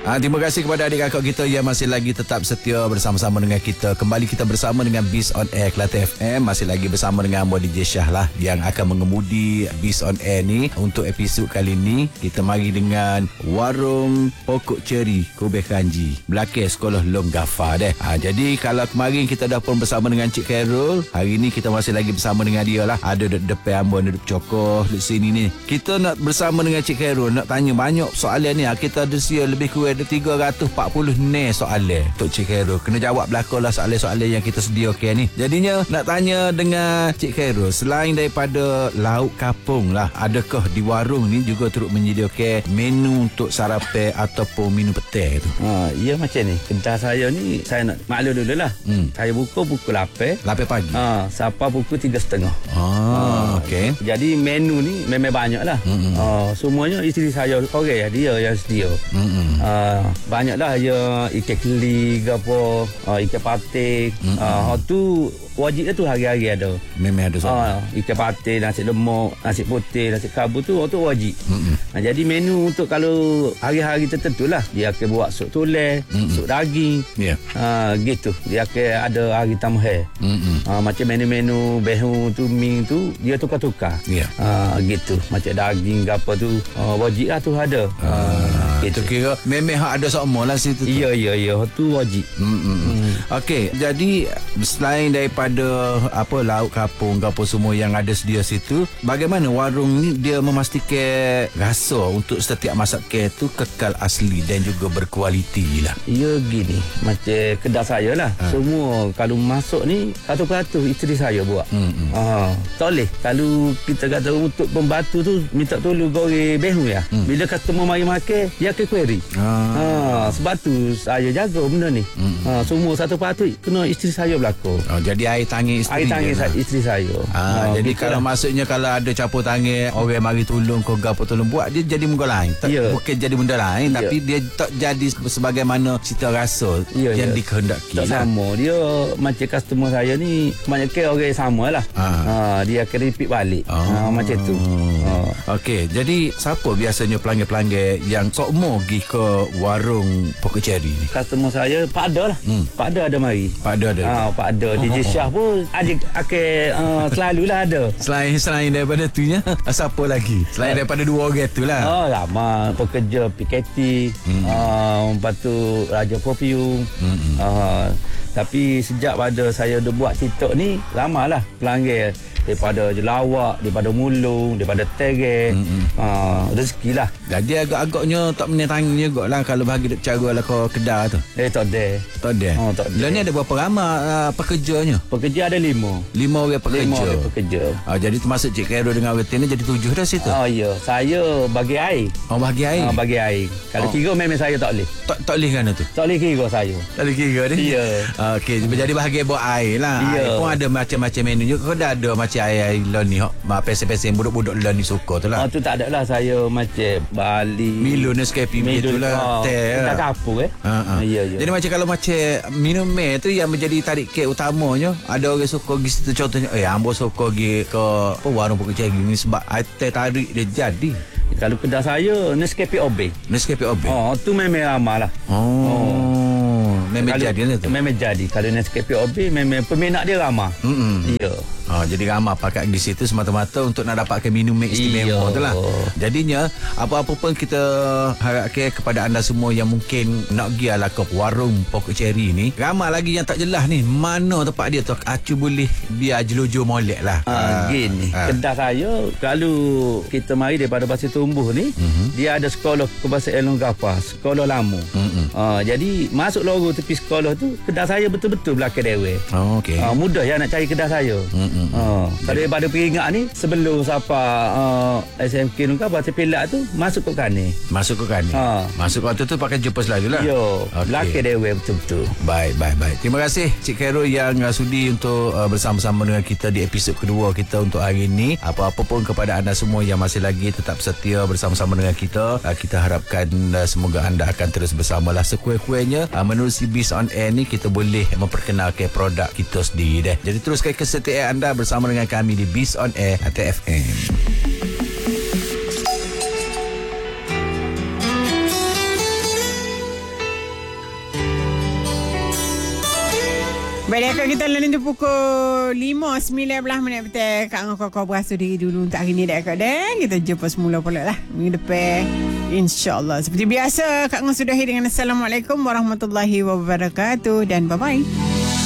Terima kasih kepada adik kakak kita yang masih lagi tetap setia bersama-sama dengan kita. Kembali kita bersama dengan Biz on Air Kelantan FM. Masih lagi bersama dengan Abang DJ Syah lah yang akan mengemudi Biz on Air ni. Untuk episod kali ni kita mari dengan Warung Pokok Ceri Kobe Kanji belakang Sekolah Long Gafar deh. Jadi kalau kemarin kita dah pun bersama dengan Cik Carol, hari ni kita masih lagi bersama dengan dia lah. Ada depan Abang, ada Cokoh di sini ni. Kita nak bersama dengan Cik Carol, nak tanya banyak soalan ni. Kita ada sia lebih kurang 340 ni soalan untuk Cik Carol. Kena jawab belakang lah soalan-soalan yang kita sediakan ni. Jadinya nak tanya dengan Cik Carol, selain daripada lauk kapung lah, adakah di warung ni juga turut menyediakan menu untuk sarapan ataupun minum petang tu? Ya macam ni. Kedai saya ni, saya nak maklum dulu lah. Saya buka pukul 8 pagi. Sampai pukul 3.30. Okey. Jadi menu ni memang banyak lah. Semuanya isteri saya orang dia yang sedia. Banyaklah ya ikan keli ke apa, ikan patik. Tu wajib tu hari-hari ada. Memang ada soal. Ikan patik, nasi lemak, nasi putih, nasi kabut tu wajib. Jadi menu untuk kalau hari-hari tertentu lah, dia akan buat sup tulang, sup daging. Gitu. Dia akan ada hari tambahan. Macam menu-menu behu tu, mie tu dia tukar-tukar. Gitu. Macam daging ke apa tu wajib lah tu ada. Itu kira memang ada semua lah situ tu. Ya tu wajib. Okey, jadi selain daripada apa lauk kapung ke apa semua yang ada sedia situ, bagaimana warung ni dia memastikan rasa untuk setiap masakan tu kekal asli dan juga berkualiti lah? Ya gini, macam kedai saya lah. Semua kalau masuk ni 100% isteri saya buat. Tak boleh kalau kita kata untuk pembantu tu minta tolong goreng behu ya. Bila customer mari makan, dia akan query. Sebab tu saya jaga benda ni. Semua 1% kena isteri saya berlaku. Jadi air tangan isteri. Air tangan isteri saya. Jadi kalau maksudnya kalau ada campur tangan orang mari tolong kau gapo tolong buat, dia jadi benda lain. Bukan jadi benda lain, tapi dia tak jadi sebagaimana cita rasa yang dikehendaki. Tak sama. Dia macam customer saya ni kebanyakan orang sama lah. Dia akan repeat balik. Macam tu. Okey, jadi siapa biasanya pelanggan-pelanggan yang sokmo pergi ke warung Pokok Ceri ni? Customer saya Pak Ada lah. Pak Ada ada mari. Pak Ada ada. Pak Ada. DJ Syah pun selalulah ada. Selain daripada tu nya, siapa lagi? Selain daripada dua orang tu lah. Ramai pekerja PKT. Lepas tu Raja Perfume. Tapi sejak pada saya dah buat TikTok ni, ramailah pelanggan daripada Jelawak, daripada Mulung, daripada Terek. Rezeki lah. Jadi agak-agaknya tak menentang juga lah kalau bagi cara lah ke kedai tu. Tak ada. Tak ada. Lah ni ada berapa ramai pekerjanya? Pekerja ada 5 orang pekerja. 5 orang pekerja. Jadi termasuk Cik Carol dengan orang ni jadi 7 dah situ. Ya. Saya bagi air. Bagi air. Bagi air. Kalau kira memang saya tak boleh. Tak boleh kan tu? Tak boleh kira saya. Tak boleh kira ni? Ya. Okey, jadi bahagian buat air lah. Air pun ada macam-macam menu juga. Kau dah ada macam air lon ni pesen-pesen budak-budak lon ni suka tu lah. Tu tak ada lah. Saya macam Bali Milo Nescafe tu lah. Tak kapur Ya. Jadi macam kalau macam minum meh tu yang menjadi tarik kek utamanya, ada orang suka pergi situ contohnya ambo suka pergi ke warung Pokok Ceri ni sebab teh tarik dia jadi. Kalau kedai saya Nescafe OB. Tu memang ramai lah. Memang jadi lah tu. Memang jadi. Kalau Nescafe OB memang peminat dia ramai. Ya. Jadi ramai pakai di situ semata-mata untuk nak dapatkan minum istimewa tu lah. Jadinya apa-apa pun kita harapkan kepada anda semua yang mungkin nak pergi ala ke warung Pokok Ceri ni, ramai lagi yang tak jelas ni mana tempat dia tu. Acu boleh biar jelujur molek lah. Gini, kedai saya kalau kita mari daripada Pasir Tumbuh ni, dia ada sekolah Kebangsaan Long Gafar, sekolah lama. Jadi masuk lorong tepi sekolah tu, kedai saya betul-betul belakang dewan. Okey. Mudah ya nak cari kedai saya. Kalau daripada peringat ni sebelum siapa SMK Long Gafar Tepilat tu masuk ke kanan. Masuk waktu tu pakai jumpa selalu lah. Belakang dewan betul-betul. Baik. Terima kasih Cik Carol yang sudi untuk bersama-sama dengan kita di episod kedua kita untuk hari ini. Apa-apa pun kepada anda semua yang masih lagi tetap setia bersama-sama dengan kita, kita harapkan semoga anda akan terus bersamalah. Sekuat-kuatnya menerusi Biz on Air ni kita boleh memperkenalkan produk kita sendiri deh. Jadi teruskan kesetiaan anda bersama dengan kami di Biz on Air TFM. Baik, kita lalu tu pukul 5.19 betul. Kak Ngah kau berasa diri dulu untuk hari ni dah dan kita jumpa semula pula lah minggu depan insya-Allah. Seperti biasa Kak Ngah sudahi dengan Assalamualaikum warahmatullahi wabarakatuh dan bye-bye.